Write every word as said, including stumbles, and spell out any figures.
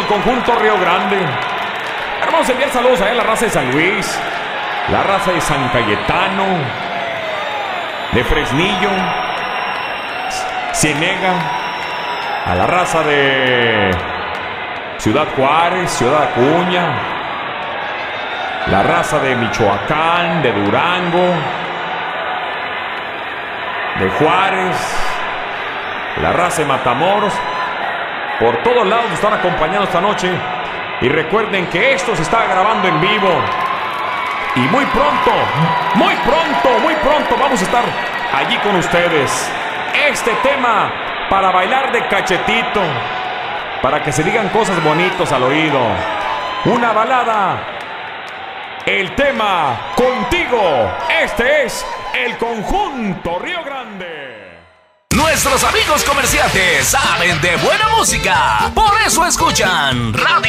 conjunto Río Grande. Vamos a enviar saludos a la raza de San Luis, la raza de San Cayetano, de Fresnillo, Cienega, a la raza de Ciudad Juárez, Ciudad Acuña, la raza de Michoacán, de Durango, de Juárez, la raza de Matamoros. Por todos lados nos están acompañando esta noche. Y recuerden que esto se está grabando en vivo. Y muy pronto, muy pronto, muy pronto vamos a estar allí con ustedes. Este tema para bailar de cachetito, para que se digan cosas bonitas al oído. Una balada. El tema Contigo. Este es el conjunto Río Grande. Nuestros amigos comerciantes saben de buena música. Por eso escuchan Radio